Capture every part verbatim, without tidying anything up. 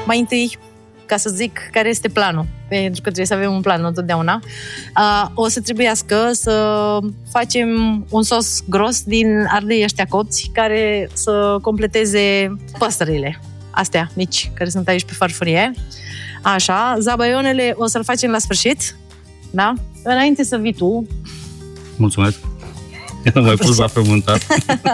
mai întâi, ca să zic care este planul, pentru că trebuie să avem un plan întotdeauna, uh, o să trebuiască să facem un sos gros din ardei ăștia copți care să completeze păsările astea mici, care sunt aici pe farfurie. Așa, zabaionele o să-l facem la sfârșit, da? Înainte să vii tu. Mulțumesc! Eu nu mai pus la frământat.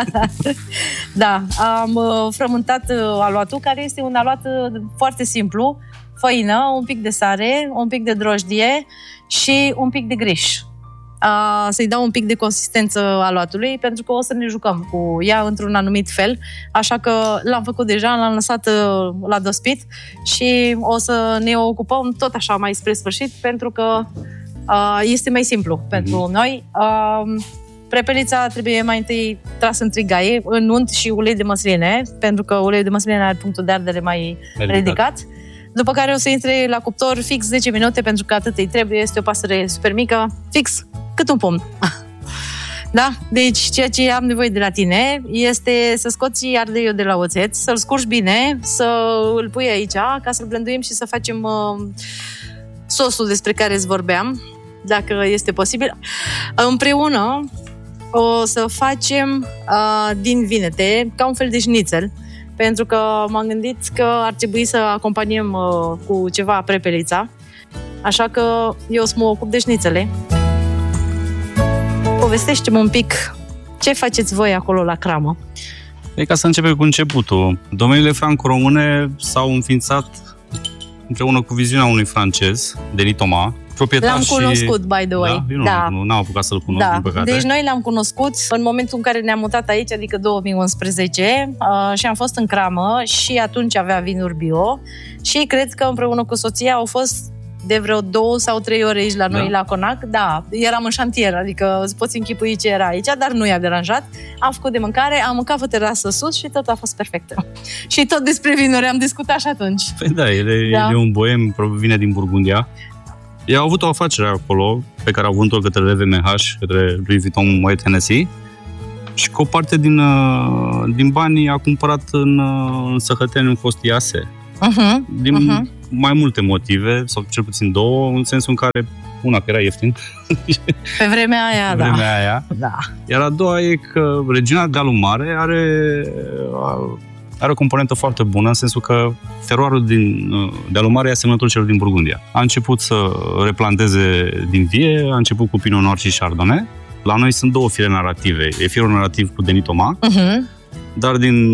Da, am uh, frământat uh, aluatul, care este un aluat uh, foarte simplu. Făină, un pic de sare, un pic de drojdie și un pic de griș. Uh, să-i dau un pic de consistență aluatului, pentru că o să ne jucăm cu ea într-un anumit fel. Așa că l-am făcut deja, l-am lăsat uh, la dospit și o să ne ocupăm tot așa mai spre sfârșit, pentru că uh, este mai simplu pentru noi. Uh, Prepelița trebuie mai întâi tras în trigaie, în unt și ulei de măsline, pentru că uleiul de măsline are punctul de ardere mai ridicat. ridicat. După care o să intre la cuptor fix zece minute, pentru că atât îi trebuie, este o pasăre super mică, fix cât un pumn. Da? Deci ceea ce am nevoie de la tine este să scoți ardeiul de la oțet, să-l scurgi bine, să îl pui aici, ca să-l blenduim și să facem uh, sosul despre care îți vorbeam, dacă este posibil. Împreună o să facem uh, din vinete, ca un fel de șnițel, pentru că m-am gândit că ar trebui să acompaniem uh, cu ceva prepelița, așa că eu o să mă ocup de șnițele. Povestește-mă un pic ce faceți voi acolo la cramă. E ca să începem cu începutul. Domeniile franco-române s-au înființat împreună cu viziunea unui francez, Denis Thomas, proprietar. L-am cunoscut, by the way. Da? Eu nu, da. nu am apucat să-l cunosc, da. din păcate. Deci noi l-am cunoscut în momentul în care ne-am mutat aici, adică două mii unsprezece, uh, și am fost în cramă și atunci avea vinuri bio și cred că împreună cu soția au fost de vreo două sau trei ore aici la noi, da. La Conac. Da, eram în șantier, adică îți poți închipui ce era aici, dar nu i-a deranjat. Am făcut de mâncare, am mâncat pe terasă sus și tot a fost perfect. Și tot despre vinuri am discutat și atunci. Păi da, el e, da. El e un boem, vine din Burgundia. Ei au avut o afacere acolo, pe care au vândut-o către R V M H, către Louis Vuitton Moet Hennessy, și cu o parte din, din bani a cumpărat în, în Săhăteni un fost Iase. Uh-huh. Din uh-huh. mai multe motive, sau cel puțin două, în sensul în care, una, că era ieftin. Pe vremea aia, Pe vremea da. aia. Da. Iar a doua e că regiunea Dealul Mare are, are o componentă foarte bună, în sensul că teroarul din Dealul Mare e asemănător celor din Burgundia. A început să replanteze din vie, a început cu Pinot Noir și Chardonnay. La noi sunt două fire narrative. E firul narrativ cu Denis Thomas, uh-huh. Dar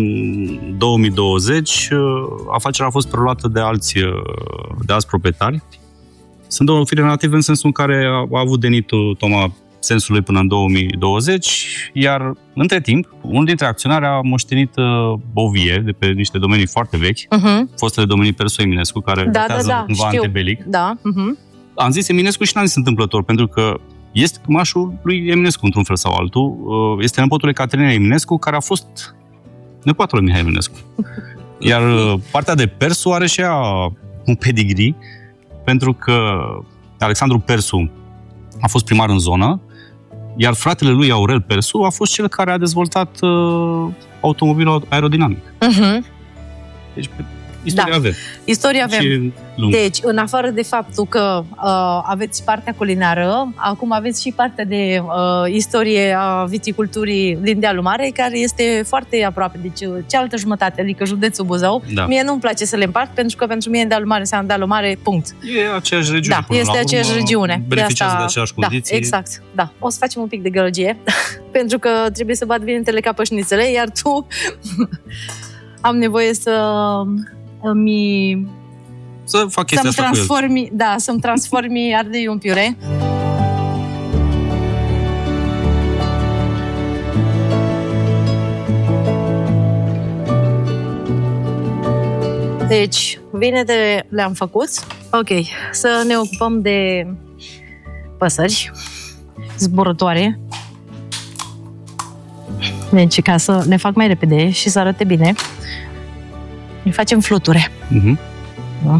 din două mii douăzeci afacerea a fost preluată de alți, de alți proprietari. Sunt două fire narrative în sensul în care a avut Denis Thomas sensul lui până în două mii douăzeci, iar între timp, unul dintre acționari a moștenit o vie de pe niște domenii foarte vechi, uh-huh. fostele domenii Persu Eminescu, care da, datează da, da, cumva antebelic. Da. Uh-huh. Am zis Eminescu și n-am zis întâmplător, pentru că este mașul lui Eminescu, într-un fel sau altul. Este nepotul lui Caterina Eminescu, care a fost nepotul lui Mihai Eminescu. Iar partea de Persu are și ea un pedigree, pentru că Alexandru Persu a fost primar în zonă, iar fratele lui Aurel Persu a fost cel care a dezvoltat uh, automobilul aerodinamic. Uh-huh. Deci, istoria da. avem. Istoria avem. Deci, în afară de faptul că uh, aveți partea culinară, acum aveți și partea de uh, istorie a viticulturii din Dealul Mare, care este foarte aproape. Deci, cealaltă jumătate, adică județul Buzău. Da. Mie nu-mi place să le împart, pentru că pentru mine Dealul Mare înseamnă Dealul Mare, punct. E aceeași regiune. Da, este aceeași urmă, regiune. Beneficiază de, asta, de aceeași condiții. Da, exact. Da. O să facem un pic de gălăgie, pentru că trebuie să bat vinetele ca pășnițele, iar tu am nevoie să îmi... Să fac chestia să-mi asta transformi, cu el. Da, să-mi transformi ardeiul în piure. Deci, vinete le-am făcut. Ok, să ne ocupăm de păsări zburătoare. Deci, ca să le fac mai repede și să arate bine, le facem fluture. Uh-huh. Da?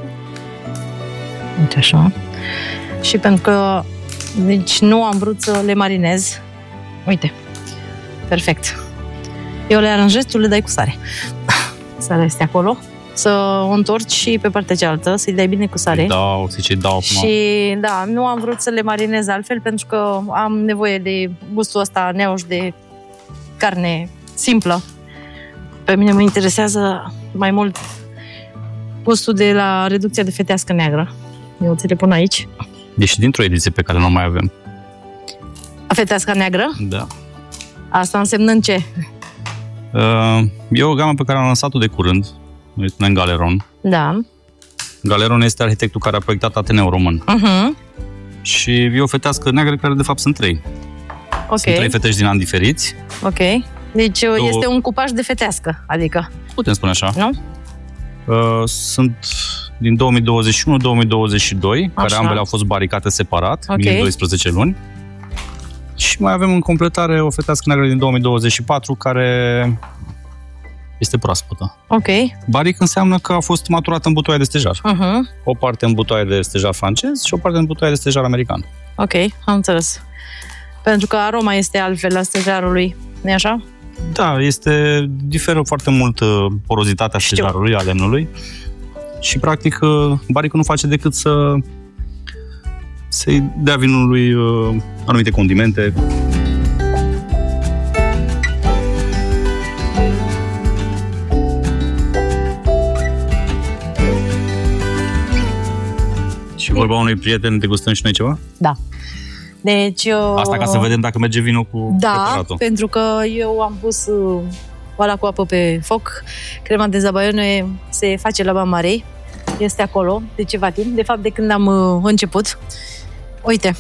Uite așa. Și pentru că deci nu am vrut să le marinez. Uite. Perfect. Eu le aranjez, tu le dai cu sare. Sarea este acolo. să o întorci și pe partea cealaltă, să-i dai bine cu sare. Dau, să-i dau acum. Și da, nu am vrut să le marinez altfel, pentru că am nevoie de gustul ăsta neauș de carne simplă. Pe mine mă interesează mai mult gustul de la reducția de fetească neagră. Eu ți le pun aici. Deci dintr-o ediție pe care nu mai avem. Feteasca neagră? Da. Asta însemnând ce? Uh, e o gamă pe care am lansat-o de curând. Noi spunem Galeron. Da. Galeron este arhitectul care a proiectat Ateneul Român. Uh-huh. Și e o fetească neagră care de fapt sunt trei. Ok. Sunt trei fetești din ani diferiți. Ok. Deci Două... este un cupaj de fetească, adică. Putem spune așa. Nu? Uh, sunt din două mii douăzeci și unu două mii douăzeci și doi, așa, care ambele au fost baricate separat, ok, din doisprezece luni. Și mai avem în completare o fetească neagră din două mii douăzeci și patru, care este proaspătă. Ok. Baric înseamnă că a fost maturată în butoaie de stejar. Uh-huh. O parte în butoaie de stejar francez și o parte în butoaie de stejar american. Ok, am înțeles. Pentru că aroma este altfel la stejarului, nu-i așa? Da, este, diferă foarte mult uh, porozitatea Știu. stejarului, a lemnului. Și practic uh, baricul nu face decât să să-i dea vinului uh, anumite condimente. Și vorba unui prieten, degustăm și noi ceva? Da. Deci... Asta ca să vedem dacă merge vinul cu da, preparatul. pentru că eu am pus uh, oala cu apă pe foc, crema de zabaione se face la Bamarei, este acolo de ceva timp, de fapt de când am uh, început. Uite.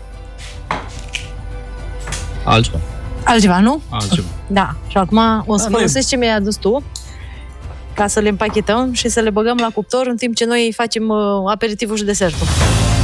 Altceva. Altceva, nu? Altceva. Da. Și acum o să da, folosesc ce mi-ai adus tu, ca să le împachetăm și să le băgăm la cuptor în timp ce noi facem uh, aperitivul și desertul.